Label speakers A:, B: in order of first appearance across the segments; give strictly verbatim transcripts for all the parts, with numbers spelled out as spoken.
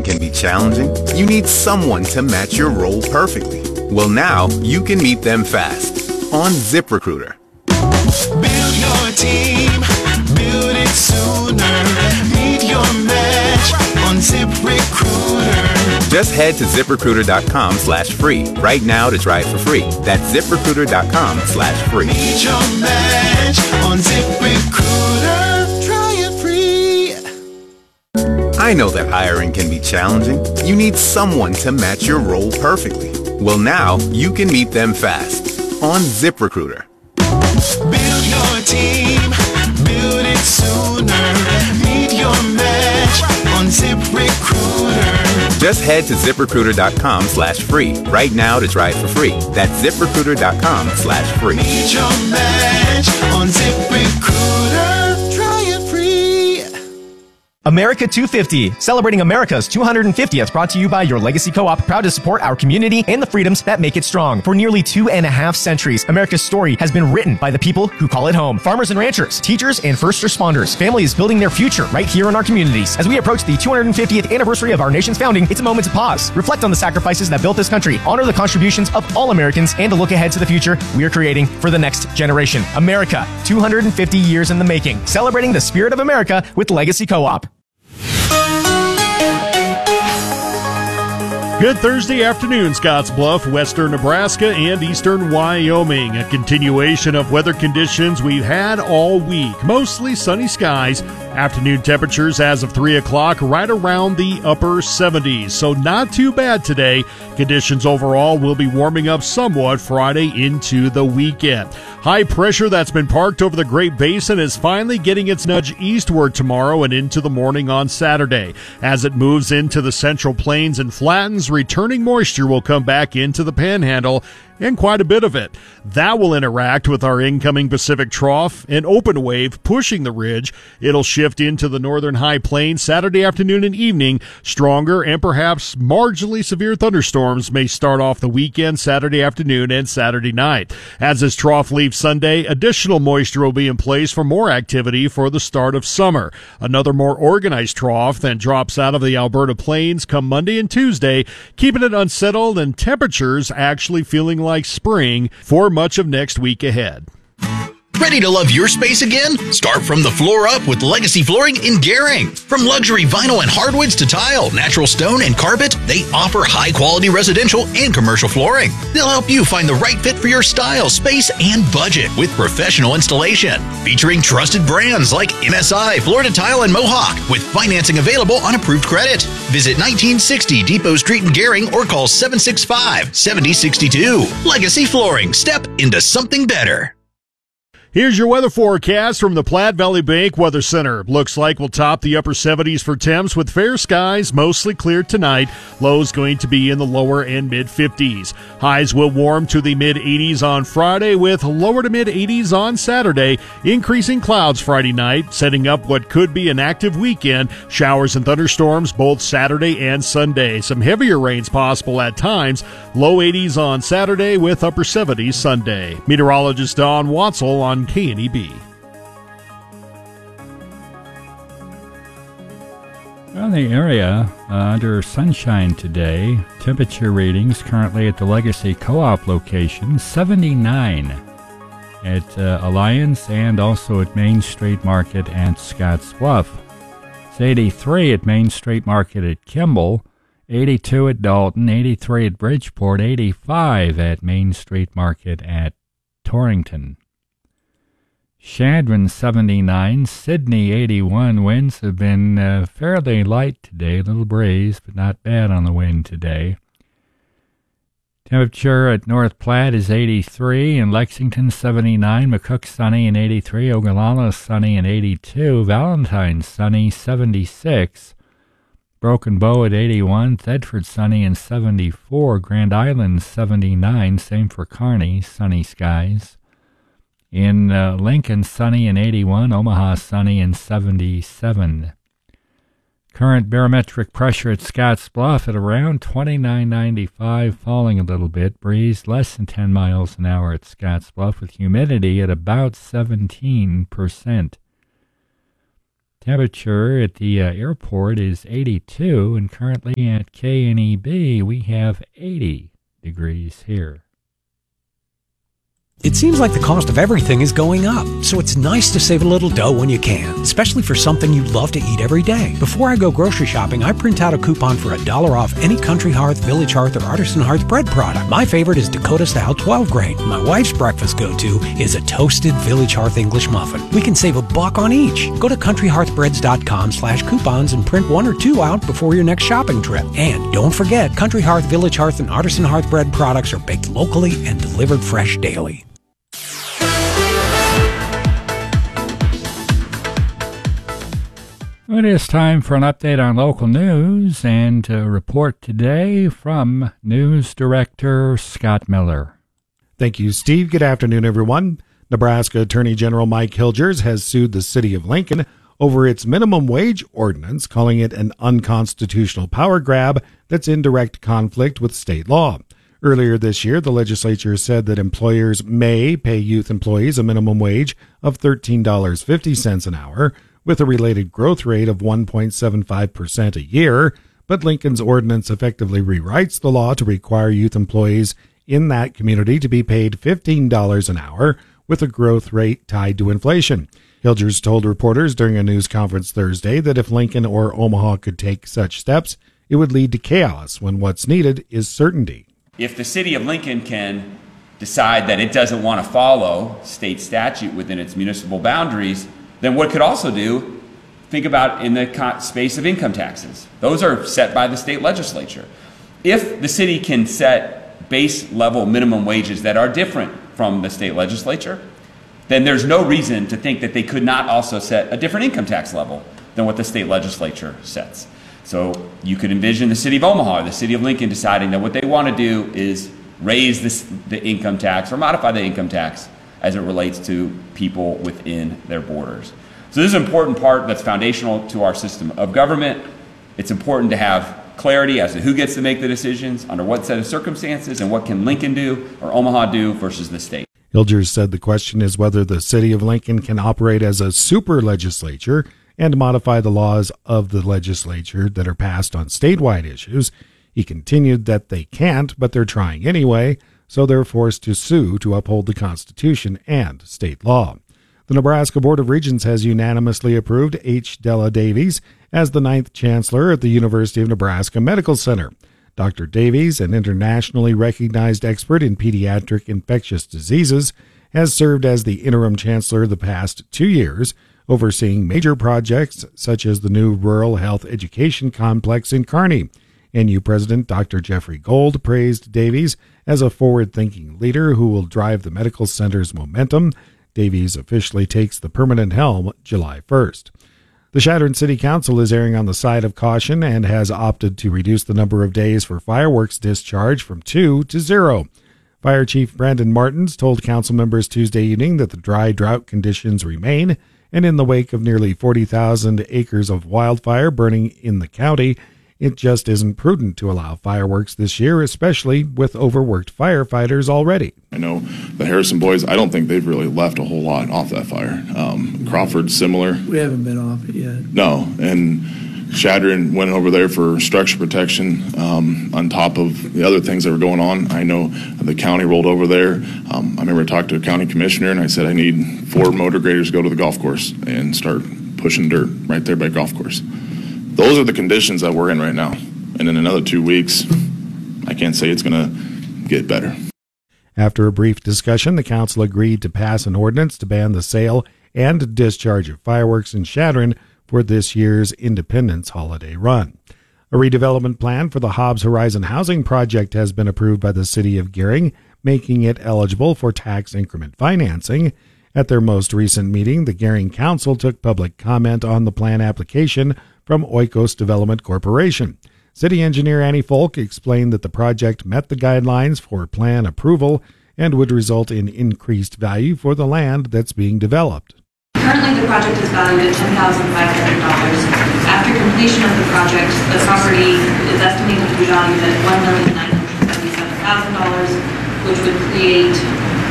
A: can be challenging, you need someone to match your role perfectly. Well, now you can meet them fast on ZipRecruiter.
B: Build your team, build it sooner. Meet your match on ZipRecruiter.
A: Just head to ZipRecruiter.com slash free right now to try it for free. That's ZipRecruiter.com slash free.
B: Meet your match on ZipRecruiter. Try it free.
A: I know that hiring can be challenging. You need someone to match your role perfectly. Well, now you can meet them fast on ZipRecruiter.
B: Build your team, build it sooner. Meet your match on ZipRecruiter.
A: Just head to ZipRecruiter.com slash free right now to try it for free. That's ZipRecruiter.com slash free.
B: Meet your match on ZipRecruiter. Try it free.
C: America two fifty, celebrating America's two hundred fiftieth, brought to you by Your Legacy Co-op, proud to support our community and the freedoms that make it strong. For nearly two and a half centuries, America's story has been written by the people who call it home. Farmers and ranchers, teachers and first responders, families building their future right here in our communities. As we approach the two hundred fiftieth anniversary of our nation's founding, it's a moment to pause, reflect on the sacrifices that built this country, honor the contributions of all Americans, and to look ahead to the future we are creating for the next generation. America, two hundred fifty years in the making, celebrating the spirit of America with Legacy Co-op.
D: Good Thursday afternoon, Scottsbluff, western Nebraska, and eastern Wyoming. A continuation of weather conditions we've had all week. Mostly sunny skies. Afternoon temperatures as of three o'clock right around the upper seventies. So not too bad today. Conditions overall will be warming up somewhat Friday into the weekend. High pressure that's been parked over the Great Basin is finally getting its nudge eastward tomorrow and into the morning on Saturday. As it moves into the Central Plains and flattens, returning moisture will come back into the Panhandle, and quite a bit of it. That will interact with our incoming Pacific trough, an open wave pushing the ridge. It'll shift into the northern high plains Saturday afternoon and evening. Stronger and perhaps marginally severe thunderstorms may start off the weekend Saturday afternoon and Saturday night. As this trough leaves Sunday, additional moisture will be in place for more activity for the start of summer. Another more organized trough then drops out of the Alberta plains come Monday and Tuesday, keeping it unsettled and temperatures actually feeling like spring for much of next week ahead.
E: Ready to love your space again? Start from the floor up with Legacy Flooring in Gering. From luxury vinyl and hardwoods to tile, natural stone, and carpet, they offer high-quality residential and commercial flooring. They'll help you find the right fit for your style, space, and budget with professional installation. Featuring trusted brands like M S I, Florida Tile, and Mohawk, with financing available on approved credit. Visit nineteen sixty Depot Street in Gering or call seven six five, seven oh six two. Legacy Flooring. Step into something better.
D: Here's your weather forecast from the Platte Valley Bank Weather Center. Looks like we'll top the upper seventies for temps with fair skies, mostly clear tonight. Lows going to be in the lower and mid-fifties. Highs will warm to the mid-eighties on Friday with lower to mid-eighties on Saturday. Increasing clouds Friday night, setting up what could be an active weekend. Showers and thunderstorms both Saturday and Sunday. Some heavier rains possible at times. Low eighties on Saturday with upper seventies Sunday. Meteorologist Don Watzel on K N E B.
F: Well, the area uh, under sunshine today. Temperature readings currently at the Legacy Co-op location, seventy-nine at uh, Alliance and also at Main Street Market at Scottsbluff. It's eighty-three at Main Street Market at Kimball, eighty-two at Dalton, eighty-three at Bridgeport, eighty-five at Main Street Market at Torrington. Chadron seventy-nine, Sydney eighty-one. Winds have been uh, fairly light today, a little breeze, but not bad on the wind today. Temperature at North Platte is eighty-three, in Lexington seventy-nine, McCook sunny and eighty-three, Ogallala sunny and eighty-two, Valentine sunny seventy-six, Broken Bow at eighty-one, Thedford sunny and seventy-four, Grand Island seventy-nine, same for Kearney, sunny skies. In uh, Lincoln, sunny and eighty-one, Omaha, sunny and seventy-seven. Current barometric pressure at Scottsbluff at around twenty-nine ninety-five, falling a little bit. Breeze less than ten miles an hour at Scottsbluff with humidity at about seventeen percent. Temperature at the uh, airport is eighty-two, and currently at K N E B we have eighty degrees here.
G: It seems like the cost of everything is going up, so it's nice to save a little dough when you can, especially for something you love to eat every day. Before I go grocery shopping, I print out a coupon for a dollar off any Country Hearth, Village Hearth, or Artisan Hearth bread product. My favorite is Dakota Style twelve grain. My wife's breakfast go-to is a toasted Village Hearth English muffin. We can save a buck on each. Go to country hearth breads dot com slash coupons and print one or two out before your next shopping trip. And don't forget, Country Hearth, Village Hearth, and Artisan Hearth bread products are baked locally and delivered fresh daily.
F: It is time for an update on local news and a report today from News Director Scott Miller.
D: Thank you, Steve. Good afternoon, everyone. Nebraska Attorney General Mike Hilgers has sued the city of Lincoln over its minimum wage ordinance, calling it an unconstitutional power grab that's in direct conflict with state law. Earlier this year, the legislature said that employers may pay youth employees a minimum wage of thirteen dollars and fifty cents an hour, with a related growth rate of one point seven five percent a year, but Lincoln's ordinance effectively rewrites the law to require youth employees in that community to be paid fifteen dollars an hour, with a growth rate tied to inflation. Hilgers told reporters during a news conference Thursday that if Lincoln or Omaha could take such steps, it would lead to chaos when what's needed is certainty.
H: If the city of Lincoln can decide that it doesn't want to follow state statute within its municipal boundaries, then what it could also do, think about in the space of income taxes. Those are set by the state legislature. If the city can set base level minimum wages that are different from the state legislature, then there's no reason to think that they could not also set a different income tax level than what the state legislature sets. So you could envision the city of Omaha or the city of Lincoln deciding that what they want to do is raise this, the income tax or modify the income tax as it relates to people within their borders. So this is an important part that's foundational to our system of government. It's important to have clarity as to who gets to make the decisions, under what set of circumstances, and what can Lincoln do or Omaha do versus the state.
D: Hilgers said the question is whether the city of Lincoln can operate as a super legislature and modify the laws of the legislature that are passed on statewide issues. He continued that they can't, but they're trying anyway, so they're forced to sue to uphold the Constitution and state law. The Nebraska Board of Regents has unanimously approved H. Della Davies as the ninth chancellor at the University of Nebraska Medical Center. Doctor Davies, an internationally recognized expert in pediatric infectious diseases, has served as the interim chancellor the past two years, overseeing major projects such as the new Rural Health Education Complex in Kearney. N U President Doctor Jeffrey Gold praised Davies as a forward-thinking leader who will drive the medical center's momentum. Davies officially takes the permanent helm July first. The Chadron City Council is erring on the side of caution and has opted to reduce the number of days for fireworks discharge from two to zero. Fire Chief Brandon Martins told council members Tuesday evening that the dry drought conditions remain, and in the wake of nearly forty thousand acres of wildfire burning in the county, it just isn't prudent to allow fireworks this year, especially with overworked firefighters already.
I: I know the Harrison boys, I don't think they've really left a whole lot off that fire. Um, Crawford's similar.
J: We haven't been off it yet.
I: No, and Chadron went over there for structure protection um, on top of the other things that were going on. I know the county rolled over there. Um, I remember talking to a county commissioner, and I said I need four motor graders to go to the golf course and start pushing dirt right there by golf course. Those are the conditions that we're in right now. And in another two weeks, I can't say it's going to get better.
D: After a brief discussion, the council agreed to pass an ordinance to ban the sale and discharge of fireworks in Chadron for this year's Independence Holiday Run. A redevelopment plan for the Hobbs Horizon Housing Project has been approved by the city of Gering, making it eligible for tax increment financing. At their most recent meeting, the Gering Council took public comment on the plan application from Oikos Development Corporation. City engineer Annie Folk explained that the project met the guidelines for plan approval and would result in increased value for the land that's being developed.
K: Currently, the project is valued at ten thousand five hundred dollars. After completion of the project, the property is estimated to be valued at one million nine hundred seventy-seven thousand dollars, which would create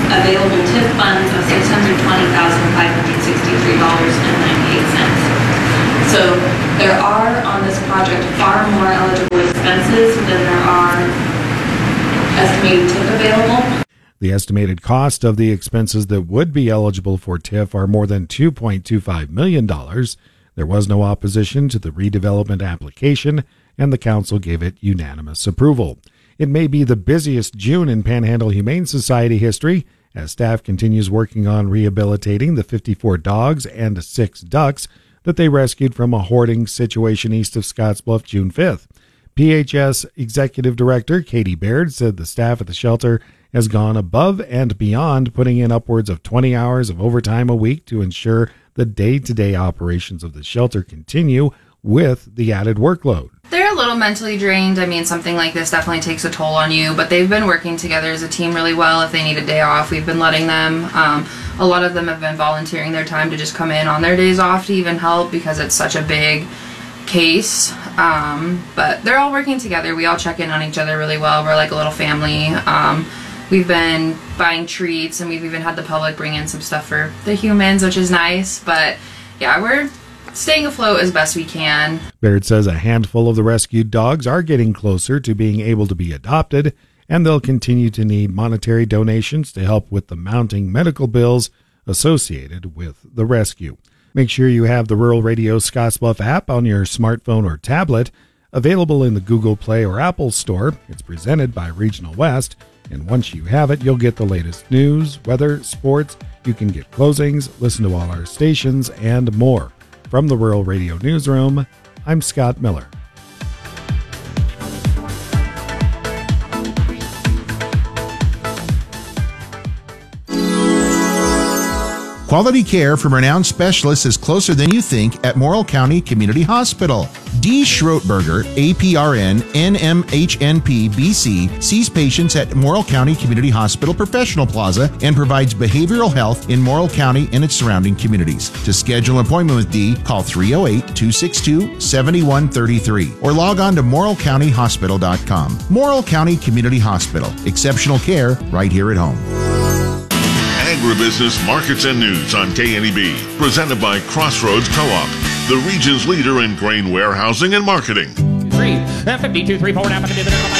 K: available T I F funds of six hundred twenty thousand five hundred sixty-three dollars and ninety-eight cents. So there are on this project far more eligible expenses than there are estimated T I F available.
J: The estimated cost of the expenses that would be eligible for T I F are more than two point two five million dollars. There was no opposition to the redevelopment application, and the council gave it unanimous approval. It may be the busiest June in Panhandle Humane Society history, as staff continues working on rehabilitating the fifty-four dogs and six ducks that they rescued from a hoarding situation east of Scottsbluff June fifth. P H S Executive Director Katie Baird said the staff at the shelter has gone above and beyond, putting in upwards of twenty hours of overtime a week to ensure the day-to-day operations of the shelter continue with the added workload.
L: They're a little mentally drained. I mean, something like this definitely takes a toll on you, but they've been working together as a team really well. If they need a day off, we've been letting them. Um, a lot of them have been volunteering their time to just come in on their days off to even help because it's such a big case. Um, but they're all working together. We all check in on each other really well. We're like a little family. Um, we've been buying treats, and we've even had the public bring in some stuff for the humans, which is nice. But yeah, we're staying afloat as best we can.
J: Baird says a handful of the rescued dogs are getting closer to being able to be adopted, and they'll continue to need monetary donations to help with the mounting medical bills associated with the rescue. Make sure you have the Rural Radio Scottsbluff app on your smartphone or tablet, available in the Google Play or Apple Store. It's presented by Regional West, and once you have it, you'll get the latest news, weather, sports. You can get closings, listen to all our stations, and more. From the Rural Radio Newsroom, I'm Scott Miller.
M: Quality care from renowned specialists is closer than you think at Morrill County Community Hospital. Dee Schroetberger, A P R N, N M H N P, B C, sees patients at Morrill County Community Hospital Professional Plaza and provides behavioral health in Morrill County and its surrounding communities. To schedule an appointment with Dee, call three oh eight, two six two, seven one three three or log on to morrill county hospital dot com. Morrill County Community Hospital. Exceptional care right here at home.
N: Agribusiness Markets and News on K N E B, presented by Crossroads Co-op, the region's leader in grain warehousing and marketing.
O: Three, fifty-two, three, four, now,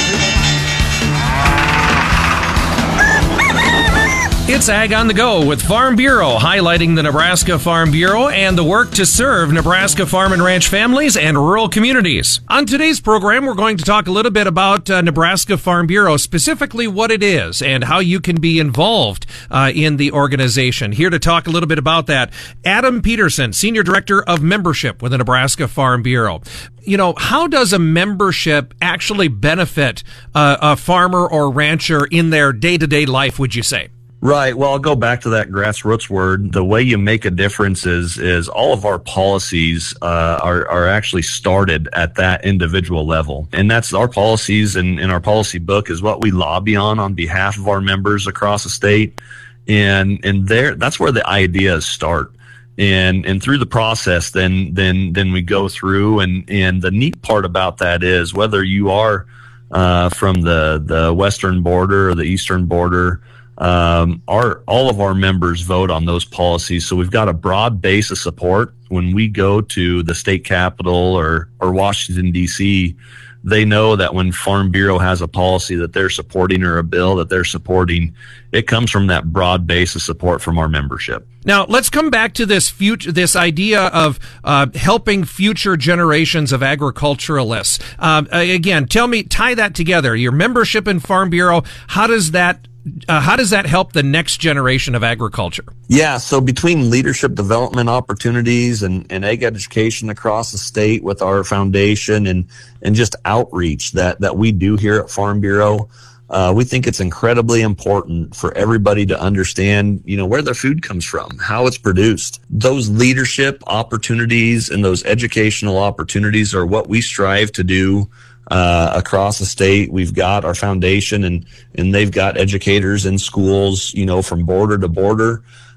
O: It's Ag on the Go with Farm Bureau, highlighting the Nebraska Farm Bureau and the work to serve Nebraska farm and ranch families and rural communities. On today's program, we're going to talk a little bit about uh, Nebraska Farm Bureau, specifically what it is and how you can be involved uh, in the organization. Here to talk a little bit about that, Adam Peterson, Senior Director of Membership with the Nebraska Farm Bureau. You know, how does a membership actually benefit uh, a farmer or rancher in their day-to-day life, would you say?
P: Right. Well, I'll go back to that grassroots word. The way you make a difference is, is all of our policies uh, are, are actually started at that individual level. And that's our policies, and, and our policy book is what we lobby on on behalf of our members across the state. And, and there, that's where the ideas start. And, and through the process, then, then, then we go through. And, and the neat part about that is whether you are uh, from the, the western border or the eastern border, Um, our, all of our members vote on those policies. So we've got a broad base of support. When we go to the state capitol or, or Washington, D C, they know that when Farm Bureau has a policy that they're supporting or a bill that they're supporting, it comes from that broad base of support from our membership.
O: Now, let's come back to this future, this idea of uh, helping future generations of agriculturalists. Um, again, tell me, tie that together. Your membership in Farm Bureau, how does that Uh, how does that help the next generation of agriculture?
P: Yeah, so between leadership development opportunities and, and ag education across the state with our foundation and, and just outreach that, that we do here at Farm Bureau, uh, we think it's incredibly important for everybody to understand, you know, where their food comes from, how it's produced. Those leadership opportunities and those educational opportunities are what we strive to do Uh, across the state. We've got our foundation and, and they've got educators in schools, you know, from border to border.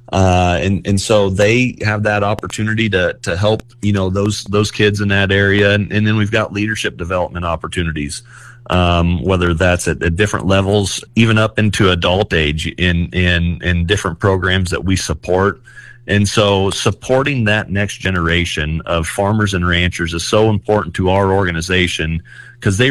P: Uh, and, and so they have that opportunity to, to help, you know, those, those kids in that area. And, and then we've got leadership development opportunities, um, whether that's at, at different levels, even up into adult age in, in, in different programs that we support. And so supporting that next generation of farmers and ranchers is so important to our organization because they